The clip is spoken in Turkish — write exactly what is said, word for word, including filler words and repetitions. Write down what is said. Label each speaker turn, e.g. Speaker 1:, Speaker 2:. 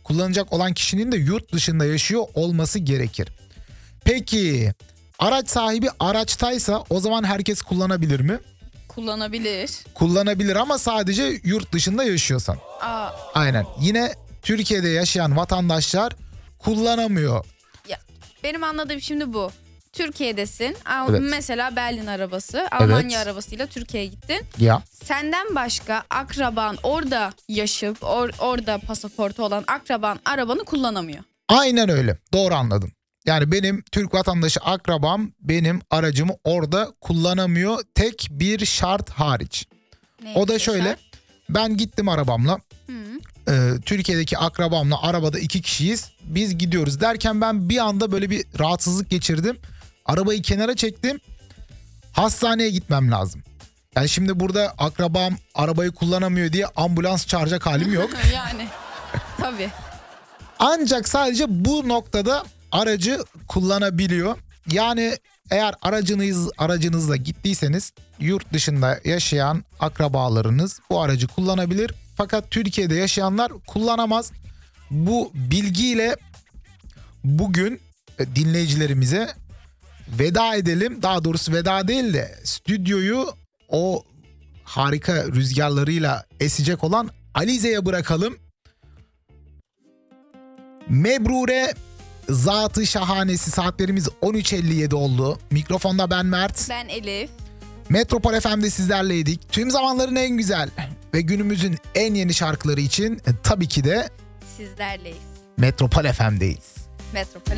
Speaker 1: kullanacak olan kişinin de yurt dışında yaşıyor olması gerekir. Peki araç sahibi araçtaysa o zaman herkes kullanabilir mi?
Speaker 2: Kullanabilir.
Speaker 1: Kullanabilir ama sadece yurt dışında yaşıyorsan.
Speaker 2: Aa,
Speaker 1: Aynen. Yine Türkiye'de yaşayan vatandaşlar kullanamıyor.
Speaker 2: ya, benim anladığım şimdi bu. Türkiye'desin. Al-
Speaker 1: Evet.
Speaker 2: Mesela Berlin arabası, Almanya arabasıyla Türkiye'ye gittin.
Speaker 1: Ya.
Speaker 2: Senden başka akraban orada yaşayıp or- orada pasaportu olan akraban arabanı kullanamıyor.
Speaker 1: Aynen öyle. Doğru anladın. Yani benim Türk vatandaşı akrabam benim aracımı orada kullanamıyor. Tek bir şart hariç.
Speaker 2: Neymiş
Speaker 1: O da şöyle.
Speaker 2: şart?
Speaker 1: Ben gittim arabamla.
Speaker 2: Hı.
Speaker 1: Ee, Türkiye'deki akrabamla arabada iki kişiyiz. Biz gidiyoruz derken ben bir anda böyle bir rahatsızlık geçirdim. Arabayı kenara çektim. Hastaneye gitmem lazım. Yani şimdi burada akrabam arabayı kullanamıyor diye ambulans çağıracak halim yok.
Speaker 2: Yani tabii.
Speaker 1: Ancak sadece bu noktada aracı kullanabiliyor. Yani eğer aracınız aracınızla gittiyseniz yurt dışında yaşayan akrabalarınız bu aracı kullanabilir. Fakat Türkiye'de yaşayanlar kullanamaz. Bu bilgiyle bugün dinleyicilerimize veda edelim. Daha doğrusu veda değil de stüdyoyu o harika rüzgarlarıyla esecek olan Alize'ye bırakalım. Mebrure zatı şahanesi, saatlerimiz on üç elli yedi oldu. Mikrofonda ben Mert.
Speaker 2: Ben Elif.
Speaker 1: Metropol F M'de sizlerleydik. Tüm zamanların en güzel ve günümüzün en yeni şarkıları için e, tabii ki de
Speaker 2: Sizlerleyiz.
Speaker 1: Metropol F M'deyiz.
Speaker 2: Metropol